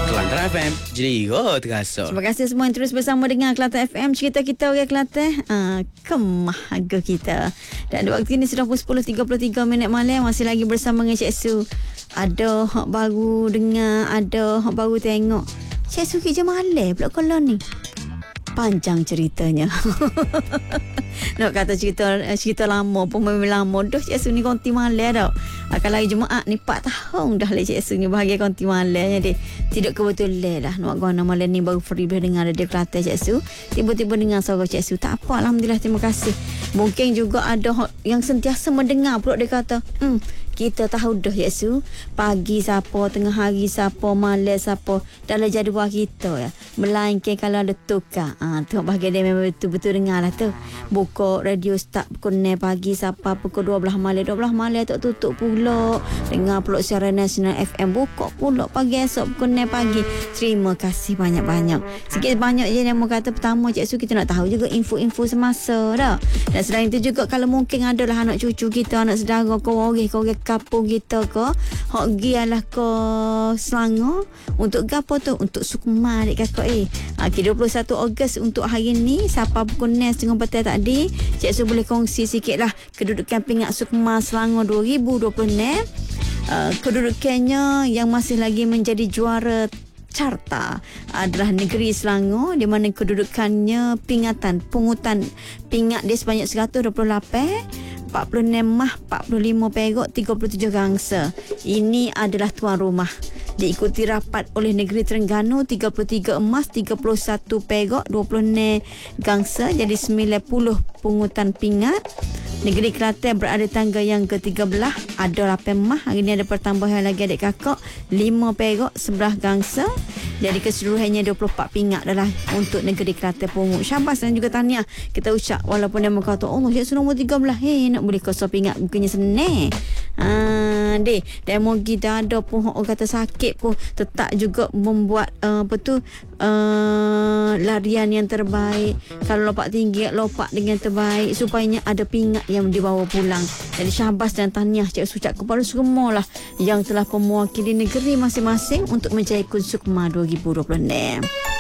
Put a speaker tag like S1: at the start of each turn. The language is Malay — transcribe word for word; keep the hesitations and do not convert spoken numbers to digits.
S1: Kelantan F M, jadi oh terasa.
S2: Terima kasih semua yang terus bersama dengan Kelantan F M. Cerita kita orang Kelantan, uh, kemahaga kita. Dan waktu ini sudah pukul sepuluh tiga puluh tiga minit malam. Masih lagi bersama dengan Cik Su. Ada hak baru dengar, ada hak baru tengok. Cik Su kerja malam pula kalau ni. Panjang ceritanya. Nak kata cerita cerita lama pun memang lama. Dah Cik Su ni konti malam dah. Akan lagi Jumaat ni empat tahun dah lah Cik Su ni bahagia konti malam. Jadi tidak kebetulan lah nak guna malam ni baru free boleh dengar radio Kelantan Cik Su. Tiba-tiba dengar suara Cik Su. Tak apa, alhamdulillah, terima kasih. Mungkin juga ada yang sentiasa mendengar pula dia kata, hmm, kita tahu dah Cik Su, pagi siapa, tengah hari siapa, malam siapa, dalam jadual kita ya. Melainkan kalau ada tukar. Ah, tu bahagian dia memang betul-betul dengar lah tu. Buka radio start pukul enam pagi siapa, pukul dua belas malam, dua belas malam tak tutup pula. Dengar pula siaran Nasional F M, buka pula pagi esok pukul enam pagi. Terima kasih banyak-banyak. Sikit banyak je yang mau kata pertama Cik Su, kita nak tahu juga info-info semasa dah. Dan selain itu juga kalau mungkin adalah anak cucu kita, anak saudara, korang korang kampung kita ke, hak gialah ke Selangor untuk gapo tu, untuk sukma adik kakak eh. Okay, dua puluh satu Ogos untuk hari ni, siapa pukul enam setengah petang tadi, Cik Su boleh kongsi sikit lah kedudukan pingat sukma Selangor dua ribu dua puluh enam. Uh, kedudukannya yang masih lagi menjadi juara carta adalah negeri Selangor, di mana kedudukannya pingatan pungutan pingat dia sebanyak seratus dua puluh lapan, empat puluh enam mah, empat puluh lima perak, tiga puluh tujuh gangsa. Ini adalah tuan rumah. Diikuti rapat oleh negeri Terengganu, tiga puluh tiga emas, tiga puluh satu perak, dua puluh enam gangsa, jadi sembilan puluh pungutan pingat. Negeri Kelantan berada tangga yang ke tiga belas, ada lapan mah. Hari ini ada pertambahan lagi adik kakak, lima perak, sebelas gangsa. Jadi keseluruhannya dua puluh empat pingat adalah untuk negeri Kelantan pungut. Syabas dan juga tahniah kita ucap, walaupun dia berkata, oh Cik Su nombor tiga belas, hei nak boleh kosong pingat bukannya senang. Ah, deh, demo kita ada pun orang kata sakit pun tetap juga membuat uh, apa tu uh, larian yang terbaik. Kalau lompat tinggi, lompat dengan terbaik supaya ada pingat yang dibawa pulang. Jadi syabas dan tahniah Cik Su ucap kepada semua lah yang telah mewakili negeri masing-masing untuk menjadi Kun Sukma dua ribu dua puluh enam.